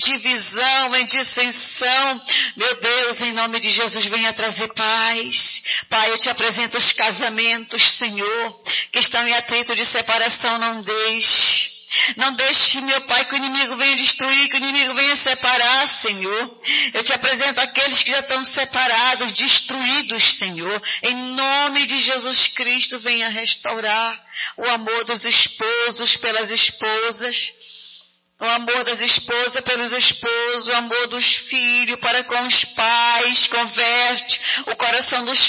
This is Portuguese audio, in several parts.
divisão, em dissensão. Meu Deus, em nome de Jesus, venha trazer paz. Pai, eu te apresento os casamentos, Senhor, que estão em atrito de separação. Não deixe. Não deixe, meu Pai, que o inimigo venha destruir, que o inimigo venha separar, Senhor. Eu te apresento aqueles que já estão separados, destruídos, Senhor. Em nome de Jesus Cristo, venha restaurar o amor dos esposos pelas esposas. O amor das esposas pelos esposos, o amor dos filhos para com os pais, converte o coração dos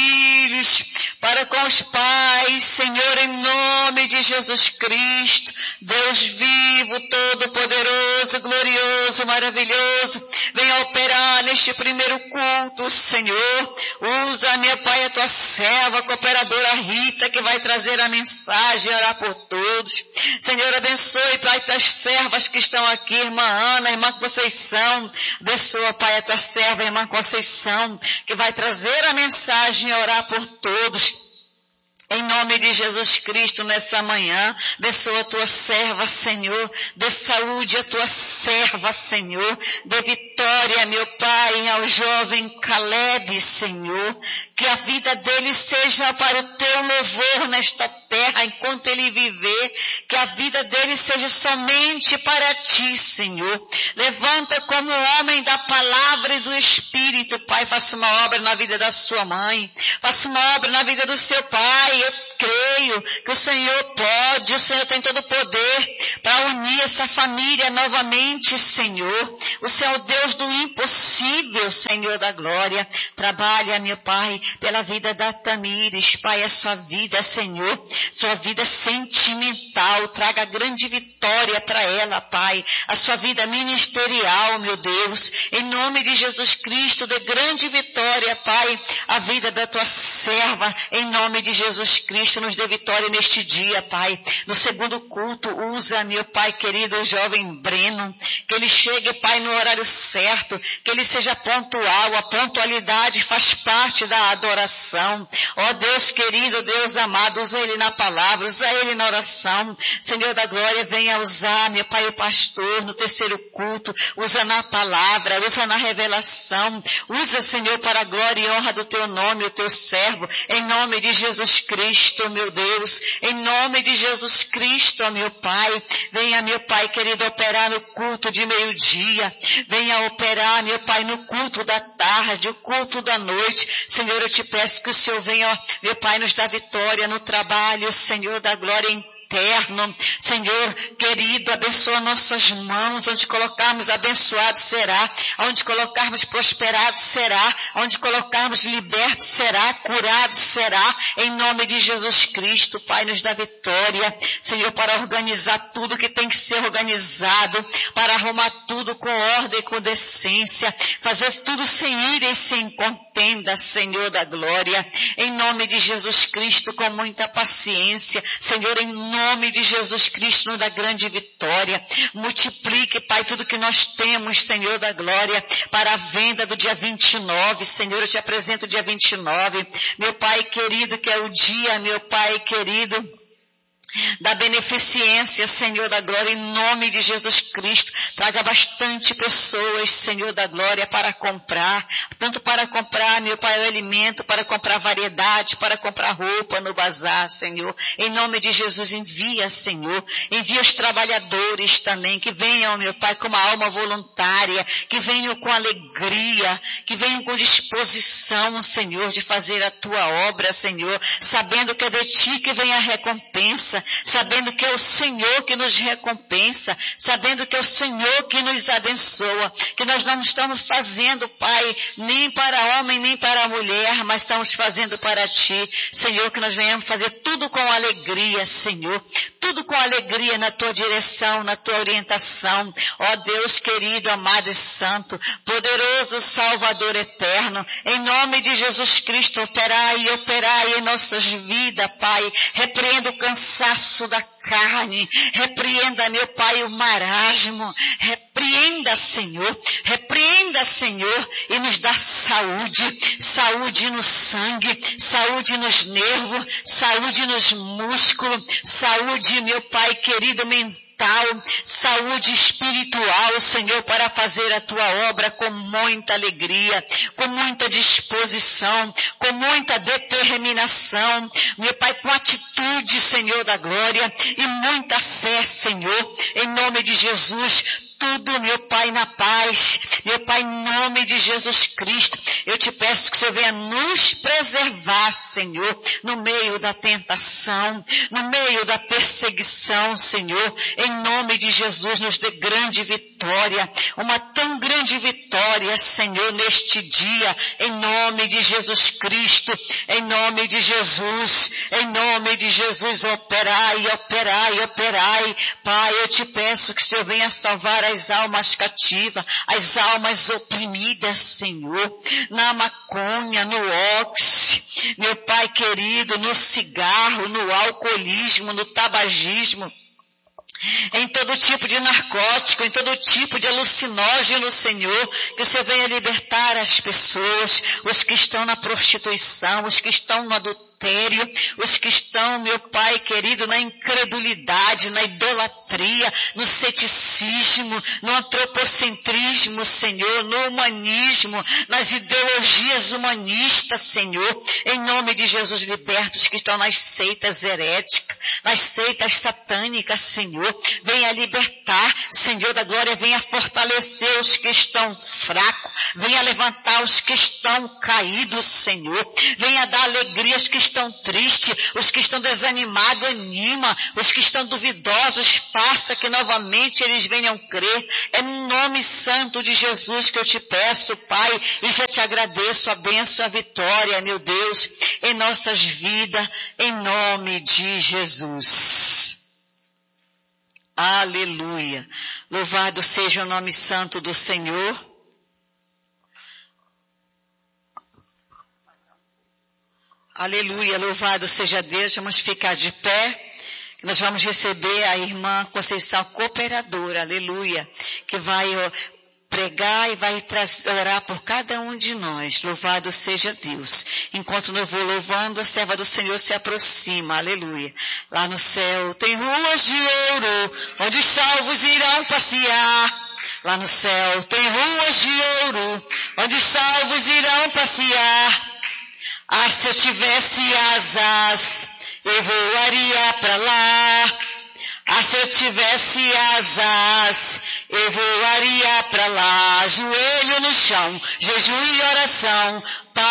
filhos para com os pais, Senhor, em nome de Jesus Cristo, Deus vivo, todo-poderoso, glorioso, maravilhoso, venha operar neste primeiro culto, Senhor. Usa, meu Pai, a tua serva, a cooperadora Rita, que vai trazer a mensagem e orar por todos. Senhor, abençoe, Pai, as servas que estão aqui, irmã Ana, irmã Conceição. Abençoa, Pai, a tua serva, irmã Conceição, que vai trazer a mensagem e orar por todos. Em nome de Jesus Cristo, nessa manhã, abençoa a tua serva, Senhor, dê saúde à tua serva, Senhor, dê vitória, meu Pai, ao jovem Caleb, Senhor, que a vida dele seja para o teu louvor nesta terra, enquanto ele viver, que a vida dele seja somente para ti, Senhor. Levanta como homem da palavra e do Espírito, Pai, faça uma obra na vida da sua mãe, faça uma obra na vida do seu pai. Eu creio que o Senhor pode, o Senhor tem todo o poder para unir essa família novamente, Senhor. O Senhor é o Deus do impossível, Senhor da glória. Trabalha, meu Pai, pela vida da Tamires, Pai, a sua vida, Senhor, sua vida sentimental, traga grande vitória para ela, Pai, a sua vida ministerial, meu Deus, em nome de Jesus Cristo, dê grande vitória, Pai, a vida da tua serva, em nome de Jesus Cristo, nos dê vitória neste dia, Pai. No segundo culto, usa, meu Pai querido, o jovem Breno, que ele chegue, Pai, no horário certo, que ele seja pontual. A pontualidade faz parte da adoração. Ó Deus querido, Deus amado, usa ele na palavra, usa ele na oração. Senhor da glória, venha usar, meu Pai, o pastor no terceiro culto, usa na palavra, usa na revelação, usa, Senhor, para a glória e honra do teu nome, o teu servo, em nome de Jesus Cristo, meu Deus, em nome de Jesus Cristo, ó meu Pai, venha, meu Pai querido, operar no culto de meio-dia, venha operar, meu Pai, no culto da tarde, o culto da noite. Senhor, eu te peço que o Senhor venha, meu Pai, nos dá vitória no trabalho, Senhor da glória eterno. Senhor querido, abençoa nossas mãos, onde colocarmos abençoado será, onde colocarmos prosperado será, onde colocarmos liberto será, curado será, em nome de Jesus Cristo. Pai, nos dá vitória, Senhor, para organizar tudo que tem que ser organizado, para arrumar tudo com ordem e com decência, fazer tudo sem ira e sem contenda, Senhor da glória, em nome de Jesus Cristo, com muita paciência, Senhor, em nome de Jesus Cristo, nos dá grande vitória. Multiplique, Pai, tudo que nós temos, Senhor da glória, para a venda do dia 29. Senhor, eu te apresento o dia 29. Meu Pai querido, que é o dia, meu Pai querido, da beneficência, Senhor da glória, em nome de Jesus Cristo. Traga bastante pessoas, Senhor da glória, para comprar, tanto para comprar, meu Pai, o alimento, para comprar variedade, para comprar roupa no bazar, Senhor. Em nome de Jesus, envia, Senhor, envia os trabalhadores também, que venham, meu Pai, com uma alma voluntária, que venham com alegria, que venham com disposição, Senhor, de fazer a tua obra, Senhor, sabendo que é de ti que vem a recompensa, sabendo que é o Senhor que nos recompensa, sabendo que é o Senhor que nos abençoa, que nós não estamos fazendo, Pai, nem para homem, nem para mulher, mas estamos fazendo para ti, Senhor, que nós venhamos fazer tudo com alegria, Senhor, tudo com alegria na tua direção, na tua orientação, ó Deus querido, amado e santo, poderoso Salvador eterno, em nome de Jesus Cristo, operai em nossas vidas, Pai, repreenda o cansaço da carne, repreenda, meu Pai, o marasmo, repreenda, Senhor, e nos dá saúde, saúde no sangue, saúde nos nervos, saúde nos músculos, saúde, meu Pai querido, mental, mental, saúde espiritual, Senhor, para fazer a tua obra com muita alegria, com muita disposição, com muita determinação, meu Pai, com atitude, Senhor da glória, e muita fé, Senhor, em nome de Jesus. Tudo, meu Pai, na paz, meu Pai, em nome de Jesus Cristo, eu te peço que o Senhor venha nos preservar, Senhor, no meio da tentação, no meio da perseguição, Senhor, em nome de Jesus, nos dê grande vitória, uma tão grande vitória, Senhor, neste dia, em nome de Jesus Cristo, em nome de Jesus, em nome de Jesus, operai, operai, operai, Pai, eu te peço que o Senhor venha salvar as almas cativas, as almas oprimidas, Senhor, na maconha, no óxido, meu Pai querido, no cigarro, no alcoolismo, no tabagismo, em todo tipo de narcótico, em todo tipo de alucinógeno, Senhor, que o Senhor venha libertar as pessoas, os que estão na prostituição, os que estão no adultério, os que estão, meu Pai querido, na incredulidade, na idolatria, no ceticismo, no antropocentrismo, Senhor, no humanismo, nas ideologias humanistas, Senhor, em nome de Jesus, liberta os que estão nas seitas heréticas, nas seitas satânicas, Senhor, venha libertar, Senhor da glória, venha fortalecer os que estão fracos, venha levantar os que estão caídos, Senhor, venha dar alegria aos que estão tristes, os que estão desanimados, anima, os que estão duvidosos, faça que novamente eles venham crer, é no nome santo de Jesus que eu te peço, Pai, e já te agradeço a bênção, a vitória, meu Deus, em nossas vidas, em nome de Jesus. Aleluia. Louvado seja o nome santo do Senhor. Aleluia, louvado seja Deus. Vamos ficar de pé. Nós vamos receber a irmã Conceição Cooperadora, aleluia, que vai pregar e vai orar por cada um de nós. Louvado seja Deus. Enquanto eu vou louvando, a serva do Senhor se aproxima, aleluia. Lá no céu tem ruas de ouro, onde os salvos irão passear. Lá no céu tem ruas de ouro, onde os salvos irão passear. Ah, se eu tivesse asas, eu voaria para lá. Ah, se eu tivesse asas, eu voaria para lá. Joelho no chão, jejum e oração.